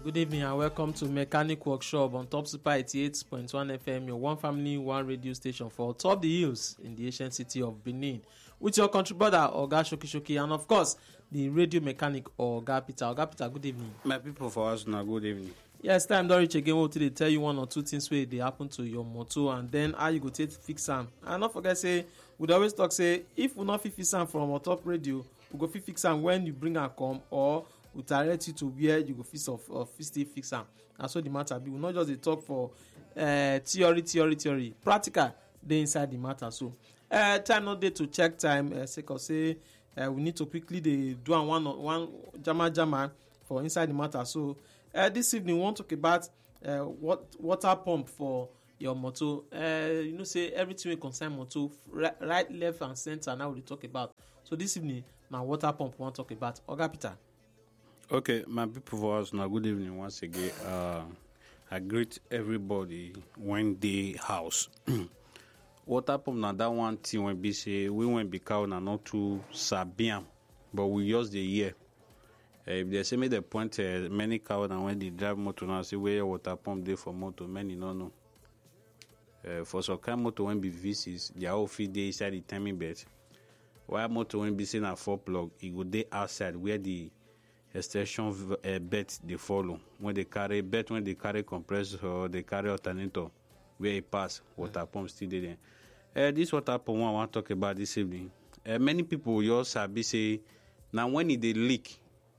Good evening and welcome to Mechanic Workshop on Top Super 88.1 FM, your one family, one radio station for top the hills in the ancient city of Benin. With your country brother, Oga Shoki, and of course, the radio mechanic, Oga Peter. Oga Peter, good evening. My people for us now, good evening. Yes, time don reach again. We'll tell you one or two things where they happen to your motor and then how you go take fix them. And not forget, say, we'd always talk, say, if we not fix them from our top radio, we go fix them when you bring her come or we direct you to where you go fix am. And so the matter be, we not just dey talk for theory. Practical dey inside the matter. So time not dey to check time. Say we need to quickly dey do one jama for inside the matter. So this evening we want to talk about what water pump for your motor. Say everything we concern motor, right, left, and center. Now we talk about. So this evening na water pump we want to talk about. Oga Peter. Okay, my people for us now, good evening once again. I greet everybody when they house. Water pump now that one thing when be say we won't be cow na not too sabian, but we use the year. If they say me the point, many cow now when they drive motor now say where water pump there for motor, many no know. For some kind motor when be VCs, they all feed they inside the timing bed. While motor when be saying a 4 plug, it go there outside where the extension bet they follow. When they carry compressor or they carry alternator, where it pass, water pump still there. This water pump I want to talk about this evening. Many people just sabi say now when it they leak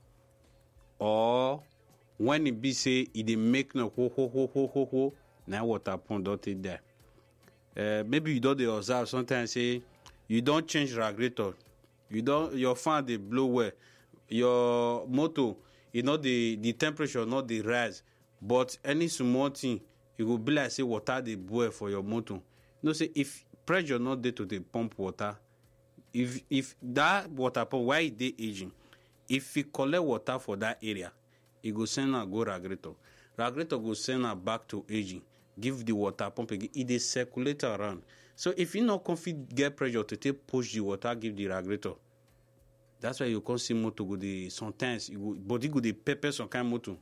or when it be say it they make no ho now water pump don't take there. Maybe you don't observe sometimes say you don't change radiator, your fan they blow well. Your motor, the temperature not the rise, but any small thing, it will be like say water they boil for your motor. Say if pressure not there to the pump water, if that water pump why it they aging, if it collect water for that area, it go send a go radiator. Radiator go send her back to aging. Give the water pump again. It is circulate around. So if you not confident get pressure to take push the water, give the radiator. That's why you can't see motor go the sometimes body go the pepper some kind of motor.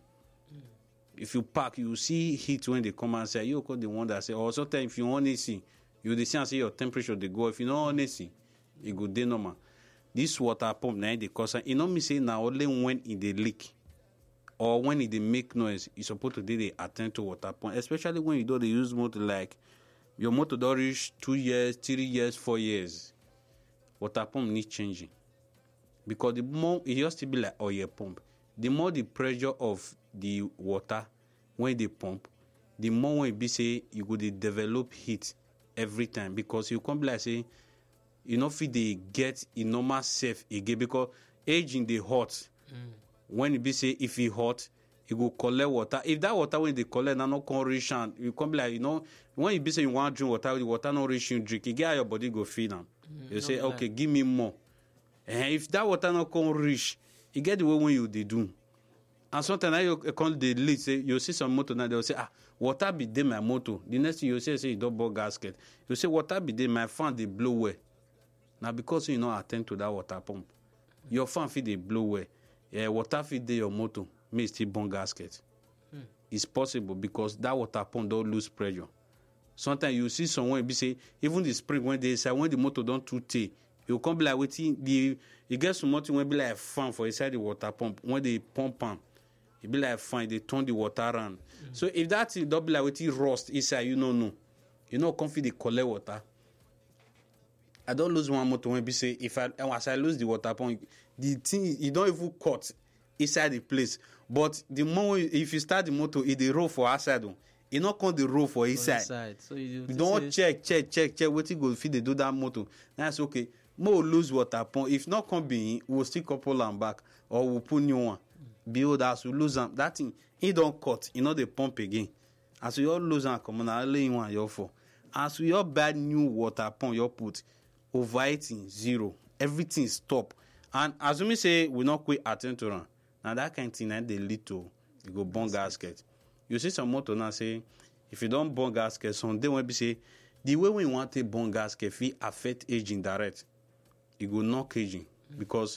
If you park, you see heat when they come and say you call the one that say or sometimes if you want to see, you dey see and say your temperature they go. If you don't want to see, it go dey normal. This water pump now they cause it not me say now only when it they leak or when it they make noise, you supposed to they attend to water pump, especially when you don't use motor like your motor don't reach 2 years, 3 years, 4 years. Water pump need changing. Because the more it used to be like oil pump, the more the pressure of the water when they pump, the more when it be say you go develop heat every time because you can't be like say you know if they get a normal safe again because aging they hot. When it be say if it hot, it go collect water. If that water when they collect now not can reach and you can't be like when you be say you want to drink water, the water not reach you drink, you get your body go feel them. You say okay, give me more. And if that water not come reach, you get the way when you they do. And sometimes you call the lead say you see some motor now they will say water be there my motor. The next thing you say you double gasket. You say water be there my fan they blow away. Now because you not attend to that water pump, your fan feed they blow away. Water feed there your motor may still burn gasket. It's possible because that water pump don't lose pressure. Sometimes you see someone be say even the spring when they say when the motor don't too take. You come be like waiting you get some motor when be like fan for inside the water pump when they pump am it be like fan they turn the water around. So if that thing don't be like waiting rust inside you know confident collect water. I don't lose one motor when be say as I lose the water pump the thing you don't even cut inside the place but the more if you start the motor it they roll for outside you not come the roll for inside. So you don't check wetin go fit they do that motor. That's okay. More lose water pump. If not come be, we'll still couple them back or we'll put new one. Build as we lose them. That thing, it don't cut. You know the pump again. As we all lose them, come on, I'll lay one your for. As we all buy new water pump, you put overheating 0. Everything stop. And as we say, we not quit attend to run. Now that kind of thing, they lead to you go burn gasket. You see some motor now say, if you don't burn gasket, someday when we say the way we want to burn gasket, it affect aging direct. It will knock aging because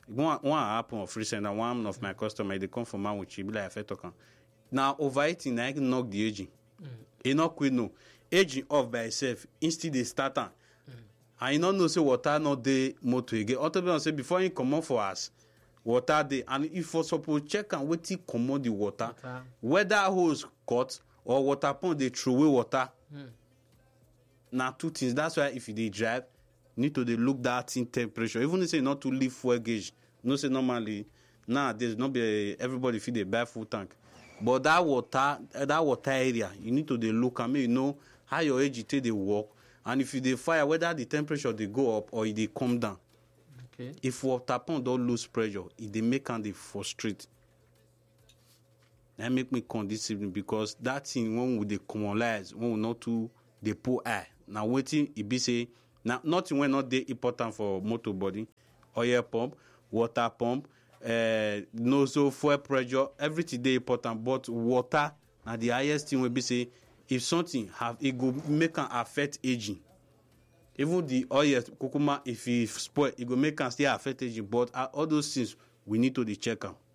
One happen of recent, and one of my customers, they come from Manwuchi, be like I felt talking. Now overeating, I can knock the aging. Enough we know. Aging off by itself, instead they start on. And you don't know say water not the motor again. Ultimately, say before you come on for us, water dey, and if for suppose check and wait till come on the water, whether hose cut or water pump they throw away water. Now two things. That's why if you dey drive, need to dey look that in temperature. Even if say not to leave fuel gauge, no say normally nowadays not be everybody fit dey buy full tank. But that water area, you need to dey look and make you know how your age take dey work, and if you dey fire, whether the temperature dey go up or e dey come down. Okay. If water pump don lose pressure, e dey make am dey frustrate. That make me come this evening because that thing when we dey commonize, when we not too dey put eye. Now wetin e be say na nothing wey not dey important for motor body, oil pump, water pump, nozzle, fuel pressure, everything dey important. But water na the highest thing wey be say if something have, e go make am affect aging. Even the oil kukuma, if e spoil, e go make am still affect aging. But all those things we need to dey check am.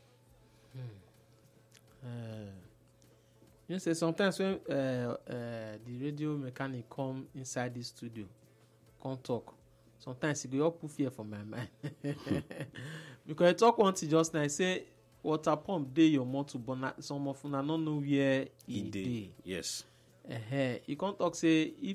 You say sometimes when the radio mechanic come inside the studio, come talk, sometimes he go up put fear for my mind. Because I talk one thing just now, I say water pump dey your motor, but some of una no know where e dey. Yes. He can't talk say if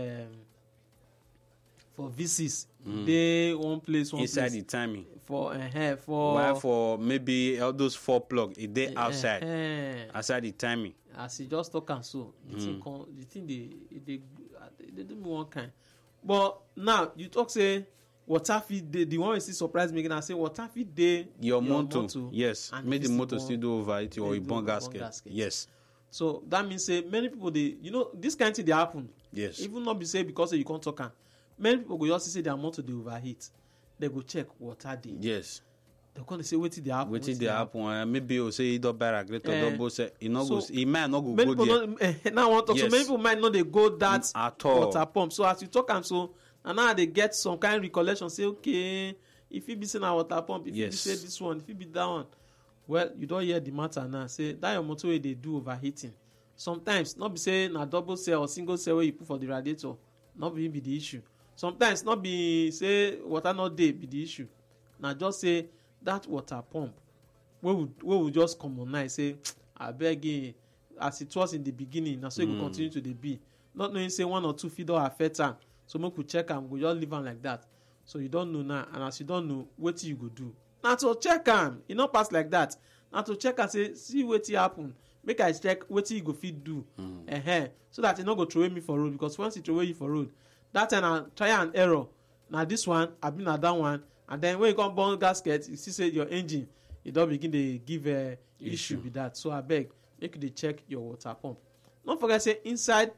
for V6 dey one place inside the timing. For while for maybe all those 4 plug, it dey outside. Outside the timing. As he just talk and so the thing they do me one kind. But now you talk say water fit dey, the one wey still surprise me again, I say water fit dey your motor. Yes, make the motor still do overheat or e burn gasket. Yes. So that means say many people dey, this kind of thing dey happen. Yes. Even not be say because you can't talk am. Many people go just say their motor dey overheat. They go check water dey. Yes. They come say wetin dey happen. Wetin dey happen? Maybe you say e don buy regulator, double say e no go. E might not go there. Now I want to talk. Yes. So many people might not dey go that at all. Water pump. So as you talk am so, and now they get some kind of recollection. Say okay, if it be say na water pump, if it be say this one, if it be that one. Well, you don't hear the matter now. Say that your motor wey dey do overheating. Sometimes not be say na double cell or single cell wey you put for the radiator. Not be the issue. Sometimes not be say water not dey be the issue. Now just say that water pump we will just commonize say abeg as it was in the beginning na so it go continue to dey be, not knowing say 1 or 2 fit don affect am, so make we check am, we just leave am like that. So you don't know now, and as you don't know, wetin you go do na to check am. E no pass like that. Na to check am, say see wetin happen, make I check wetin you go fit do. So that e no go throway me for road, because once e throway you for road, that time na try and error. Na this one abi na that one, and then when you come burn gasket, you see say your engine e don begin dey give issue be that. So abeg make you dey check your water pump. Don't forget say inside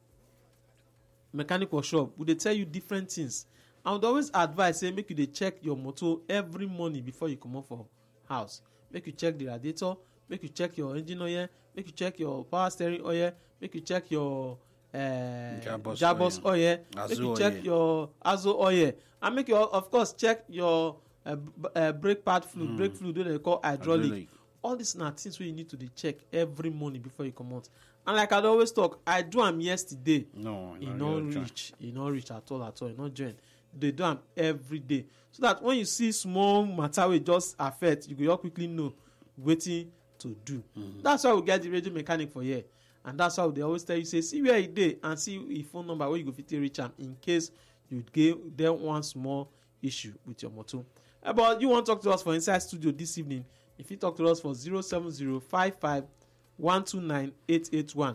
mechanic workshop we dey tell you different things. I would always advise say make you dey check your motor every morning before you comot for house. Make you check the radiator, make you check your engine oil, make you check your power steering oil, make you check your Jabos oil, make you check your Azo oil, and make you of course check your brake pad fluid, brake fluid wey they call hydraulic. All these na things wey you need to dey check every morning before you comot. And like I always talk, I do am yesterday. No, e no reach at all, e no join. They do am every day, so that when you see small matter wey just affect, you go just quickly know wetin to do. That's why we get the radio mechanic for here, and that's why they always tell you say see where e dey and see e phone number wey you go fit reach am in case you get there one small issue with your motor. But you wan talk to us for inside studio this evening, you fit talk to us for 07055 129 881,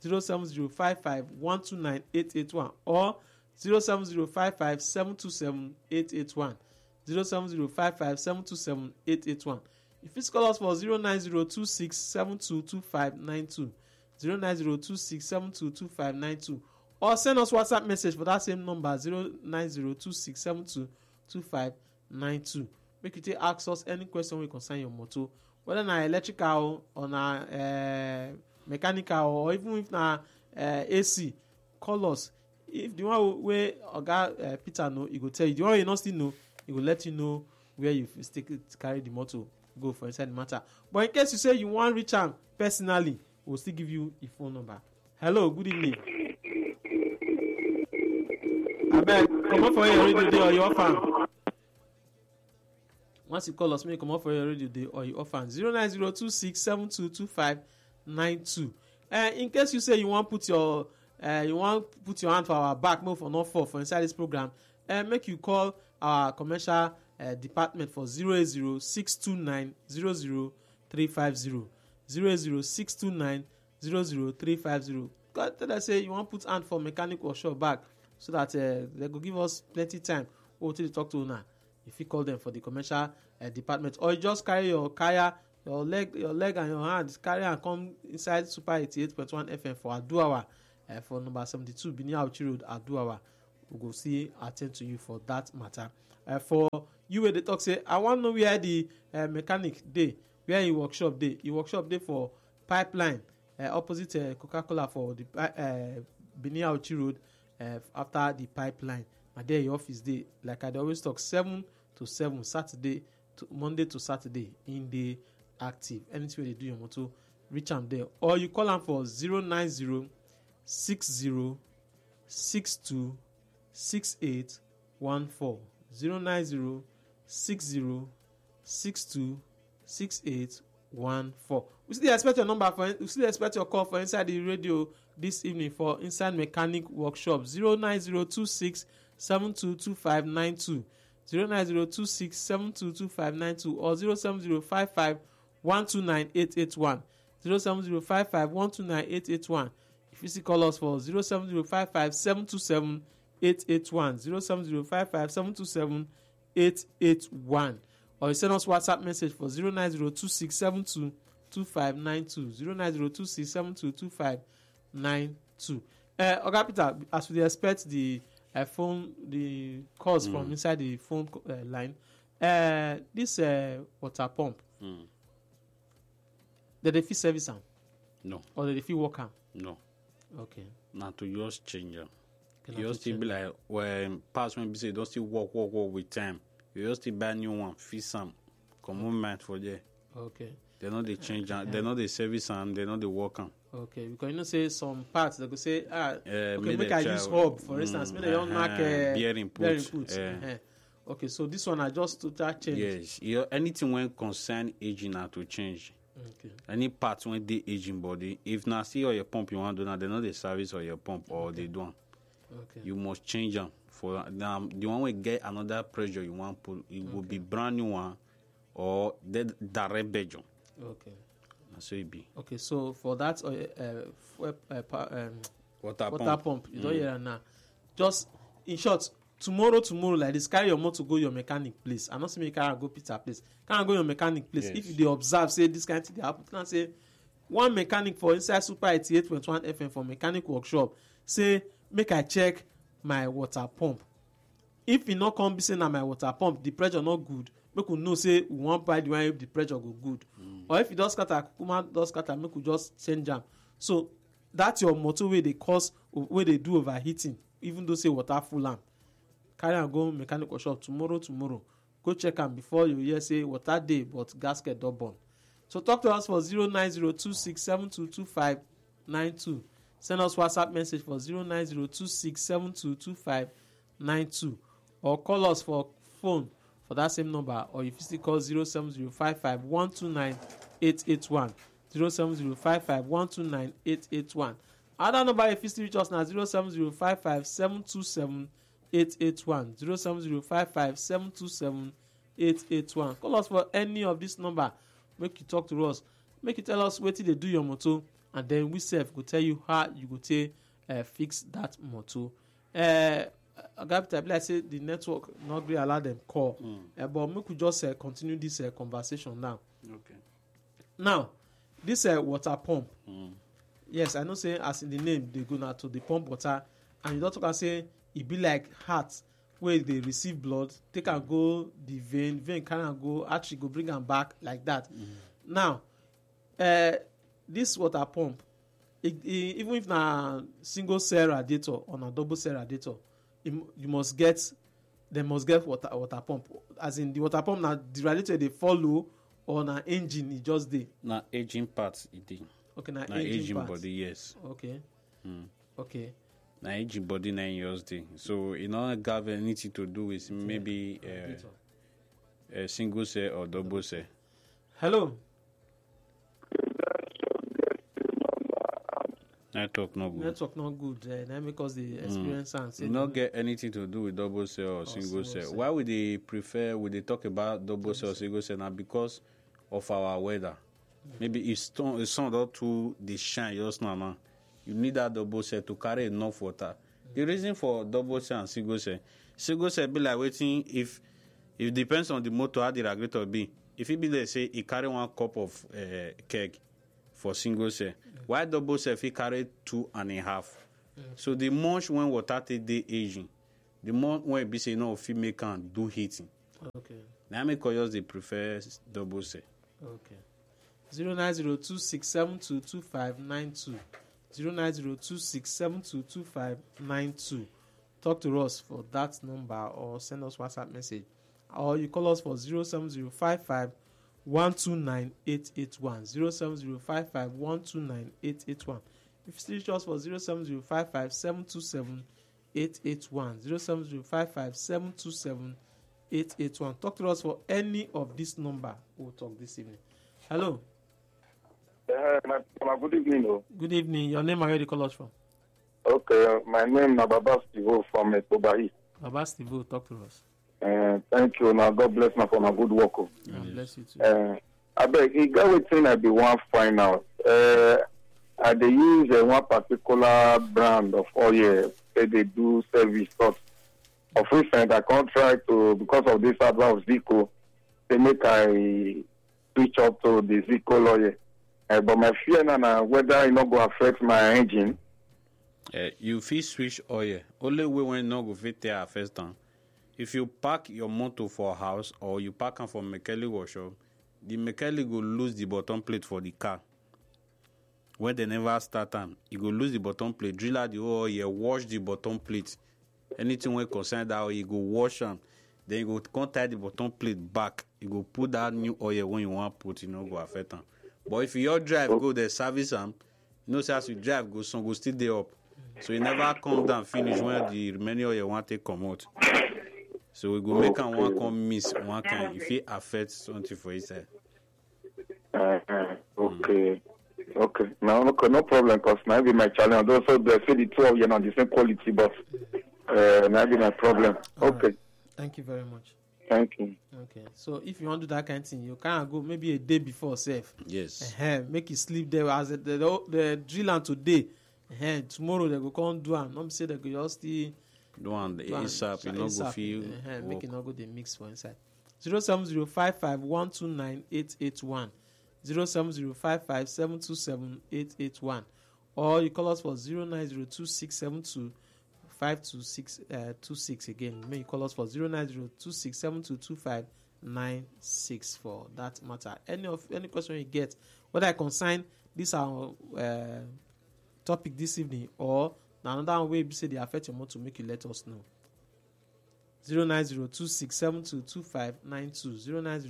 07055 129 881, or 07055 727 881, 07055 727 881. You fit call us for 09026 722592, 09026 722592, or send us WhatsApp message for that same number 09026 722592. Make you take ask us any question wey concern your motor, whether na electrical or na mechanical, or even if na AC. Call us. If the one wey Oga Peter know, he go tell you. The one you not still know, he will let you know where you carry the motor go for inside the matter. But in case you say you wan reach am personally, we'll still give you a phone number. Hello, good evening. Abeg, comot for your radio dey or you off am. Once you call us, make you comot for your radio dey or you off am. 09026722592. In case you say you wan put your hand for our back, make for not fall for inside this program, make you call our commercial department for 08062900350. 08062900350. God tell us say you wan put hand for mechanic workshop back, so that they go give us plenty time to talk to una. You fit call them for the commercial department, or you just carry your leg and your hand, carry and come inside Super 88.1 FM for Aduawa, for number 72 Bini Auchi Road, Aduawa. We go see attend to you for that matter. For you where they talk say, I want to know where the mechanic dey, where your workshop dey. Your workshop dey for Pipeline, opposite Coca-Cola for the Bini Auchi Road, after the Pipeline. And there your office dey, like I always talk, 7 to 7, Saturday to Monday to Saturday, in the active. Anything they do your motor, reach them there, or you call them for 090 60 62 6814. 090 60 62 6814. We still expect your number we still expect your call for inside the radio this evening for Inside Mechanic Workshop. 09026 722592, 09026 722592, or 07055 129881, 07055 129881. If you see, call us for 07055 727 881, 07055 727 881, or you send us WhatsApp message for 09026 72 2592, 09026 72 2592. Oga Peter, as we expect the calls from inside the phone line, this water pump, they fit service am? No. Or they fit work am? No. Okay. Now to just change am. You just still be like, when parts when be say don't still work with time. You just still buy new one, fix am, come on mind for there. Okay. They know they change am, they know they service am, they know they work am. Okay, because you know say some parts they go say okay, make I use hub for instance, make they don't mark bear input. Okay, so this one I just total change. Yes, anything when concern aging are to change. Okay. Any parts when they aging body, if now see or your pump you want to do now, they know the service or your pump or they do. Okay. You must change them for the one we get another pressure you want put. It will be brand new one or the direct bedroom. Okay. So it be. Okay, so for that water pump, you don't hear now. Just in short, tomorrow like this, carry your motor go your mechanic place. I not say make carry go Peter place. Can go your mechanic place. Yes. If they observe say this kind of thing they happen, can say one mechanic for inside Super 88.1 FM for mechanic workshop say make I check my water pump. If e not come be say na my water pump the pressure not good, make we know say we wan buy the one if the pressure go good. Or if e don scatter, kukuma don scatter, make we just change am. So that's your motor wey dey cause, wey dey do overheating, even though say water full am. Carry am go mechanic workshop tomorrow. Go check am before you hear say water dey but gasket don burn. So talk to us for 09026722592. Send us WhatsApp message for 09026722592, or call us for phone for that same number, or if you still call 07055 129881, 07055 129881. Other number if you still reach us now 07055 727 881, 07055 727 881. Call us for any of this number. Make you talk to us. Make you tell us wetin dey do your motor, and then we sef go tell you how you go take fix that motor. Oga Peter, like say the network not really allow them call, but make we just continue this conversation now. Okay. Now, this water pump. Yes, I know say as in the name they go now to the pump water, and you don't talk and say it be like heart where they receive blood, take and go the vein carry and go artery go bring them back like that. Now, this water pump, even if na single cell radiator or na double cell radiator, you must get they must get water pump. As in the water pump now the radiator they follow or na engine it just dey. Na engine parts it dey. Okay, na engine parts. body, yes. Okay. Okay. Na engine body na yours dey. So it not have anything to do with maybe a single cell or double cell. Hello. Network not good. Network not good. That because the experience and say It not get anything to do with double cell or single cell. Why would they prefer? Would they talk about double cell or single cell now? Because of our weather. Maybe if sun don't too they shine just now. You need that double cell to carry enough water. The reason for double cell and single cell be like waiting if it depends on the motor how the regulator be. If it be they say it carry 1 cup of keg for single cell, while double cell it carry 2.5. So the much when water take the aging, the more when it be say no fit make can do heating. okay. Now make us they prefer double cell. Okay. 09026722592. 09026722592. Talk to us for that number or send us WhatsApp message. Or you call us for 07055 129 07055 129 If you reach us for 07055 727 07055 727 Talk to us for any of this number. We'll talk this evening. Hello. Good evening. Good evening. Your name and where you call us from? Okay, my name is Baba Stivo from Etobahi. Baba Stivo, talk to us. Thank you. Now God bless me for my good work. God bless you too. I beg you got waiting I be one find out. I they use one particular brand of oil that they do service. But of recent I can't try to because of this advance of Zico, they make I switch up to the Zico oil. But my fear now whether it not go affect my engine. You fit switch oil. Only way when not go fit tear first time. If you park your motor for a house or you park am for mechanic workshop, the mechanic will lose the bottom plate for the car. When they never start am, he go lose the bottom plate, drill out the oil, wash the bottom plate. Anything when concern that oil, he go wash am. Then you go come tie the bottom plate back. You go put that new oil when you want put, go affect am. But if your drive go there service am, say as you drive go some go still dey up. So you never come down finish when the remaining oil want take come out. So we go make am one come miss one kind if it affect something for inside. Okay. No problem because now be my challenge. Also they say the two of you are not the same quality, but now be my problem. Okay. Right. Thank you very much. Thank you. Okay. So if you want to do that kind of thing, you can go maybe a day before safe. Yes. Make you sleep there as the drill am today. Tomorrow they go come do am. Not say they go just still do am the ASAP, you no go feel. Make it not go the mix for inside. 07055 129 881. 07055 727 881. Or you call us for 0902672 526 again. May you call us for 09026722596 for that matter. Any question you get, whether I consign this our topic this evening or another way you say they affect your motor, make you let us know. 09026722592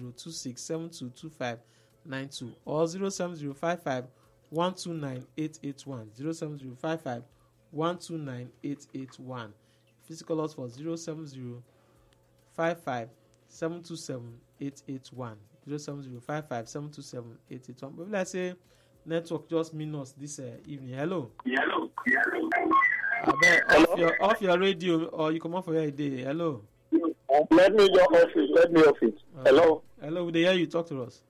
09026722592 or 07055 129 881 07055 129 881. Physical us for 07055 727 881 07055 727 881. But let's say network just mean us this evening. Hello. Off your radio or you come on for your day. Hello. Let me off it. Hello. Hello, we hear you. Talk to us.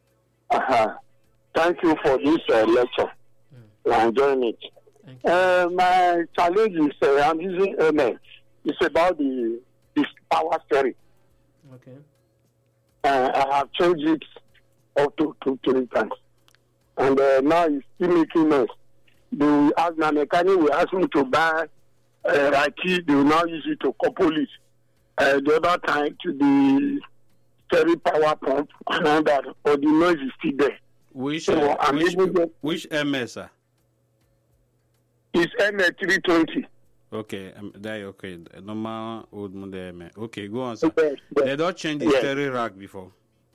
Thank you for this lecture. I'm enjoying it. My challenge is I'm using MS. It's about this power steering. Okay. I have changed it up to 3 times. And now it's still making noise. My mechanic will ask me to buy Raki. They will now use it to couple it. The other time to the steering power pump and all that, but the noise is still there. Which MS, sir? It's MS320. Okay, that okay. Normal old model. Okay, go on, sir. Yes, yes. They don't change the Yes. steering rack before.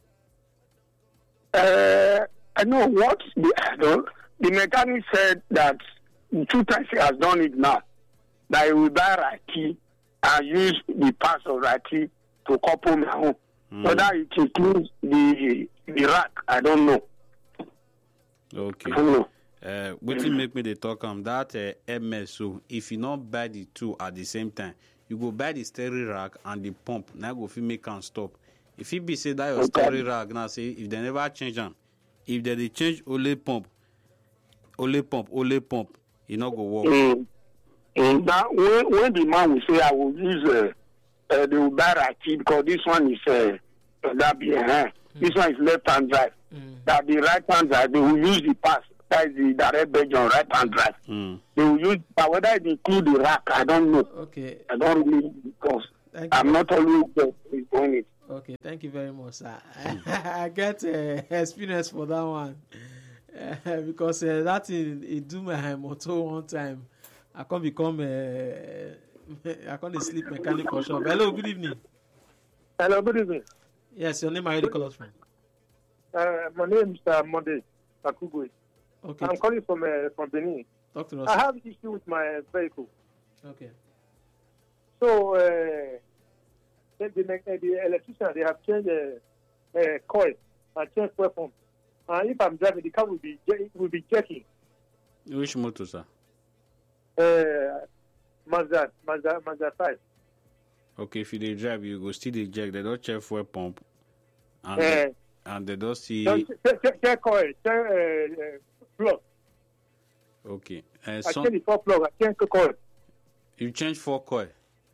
I know what the mechanic said that 2 times he has done it now. That he will buy Raki and use the parts of Raki to couple my own. Whether it includes the rack, I don't know. Okay. I don't know. Wetin make me dey talk that MS, so if you not buy the two at the same time, you go buy the steering rack and the pump. Now go fit make am stop. If it be say that your steering rack now say if they never change them, if they change only pump, e no go work. Now when the man will say I will use the Ubaraki because this one is that be this one is left hand drive. That the right hand drive they will use the pass. That is the direct badge on right hand drive. They will use, but whether it include the rack, I don't know. Okay. I don't really because Thank I'm you. not always doing it. Okay, thank you very much, sir. I get experience for that one because that thing it do my motor one time. I can't become I can't sleep mechanic for shop. Hello, good evening. Hello, good evening. Yes, your name and where you call us from? My name is Monday Akugwe. Okay, I'm calling from Benin. talk to us. I have an issue with my vehicle. Okay. So the electrician they have changed coil and changed fuel pump. And if I'm driving, the car will be jerking. Which motor, sir? Mazda 5. Okay, if you dey drive, you go still dey check. They don't check fuel pump, and they don't see. Check coil, check plug. Okay, I change the 4 plug. I change the coil. you change 4 coil.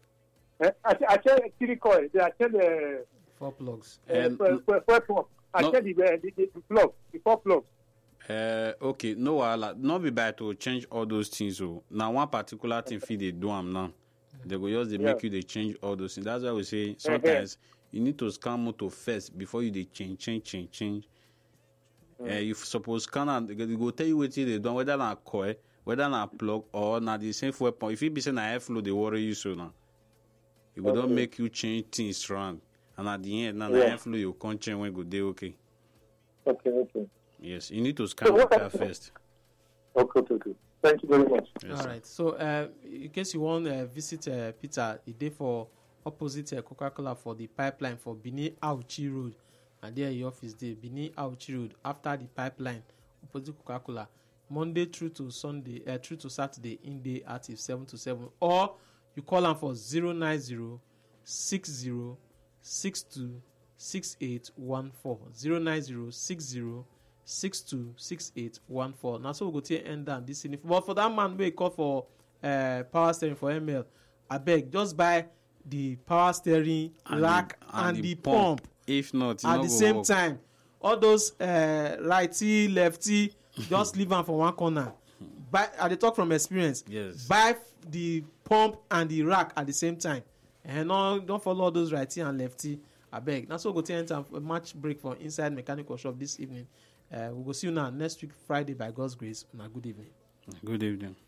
I change 3 coil. I change 4 plugs. fuel pump. I No. change the plug, the 4 plugs. Okay, no wahala. Not be bad to change all those things. So now one particular thing fit they do am now. They go just they make you they change all those things. That's why we say sometimes you need to scan motor first before you they change. You suppose scan and they go tell you what they do, whether na coil, whether na plug or na the same fuel pump. If you be saying na airflow, they worry you so now. It go don't make you change things wrong. And at the end, now na airflow you can't change when go dey okay. Okay. Yes, you need to scan the car first. Okay. Thank you very much. Yes, All sir. right. So, in case you want visit Peter, he dey for opposite Coca-Cola for the pipeline for Benin Auchi Road, and there your office dey Benin Auchi Road after the pipeline opposite Coca-Cola. Monday through to Sunday, through to Saturday, in day active 7 to 7, or you call am for 090 60 62 6814 090 60 626814. Now so we go take end down this evening. But for that man wey call for power steering for ML, abeg just buy the power steering rack and the pump If not, at the same time. All those righty, lefty, just leave am for one corner. Buy, I dey talk from experience. Yes. Buy the pump and the rack at the same time. And no, don't follow all those righty and lefty. Abeg. Now so we go take end time for a match break for inside mechanical shop this evening. We will see you now next week Friday by God's grace. Good evening. Good evening.